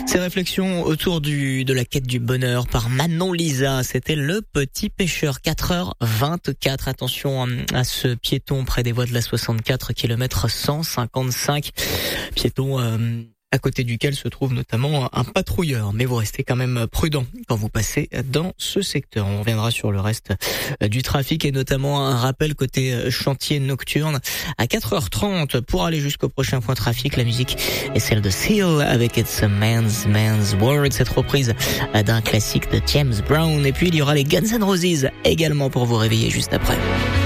Ces réflexions autour de la quête du bonheur par Manon Lisa, c'était Le Petit Pêcheur, 4h24. Attention à ce piéton près des voies de la 64 km 155. Piéton à côté duquel se trouve notamment un patrouilleur. Mais vous restez quand même prudent quand vous passez dans ce secteur. On reviendra sur le reste du trafic et notamment un rappel côté chantier nocturne à 4h30 pour aller jusqu'au prochain point trafic. La musique est celle de Seal avec It's a Man's World, cette reprise d'un classique de James Brown. Et puis il y aura les Guns N' Roses également pour vous réveiller juste après.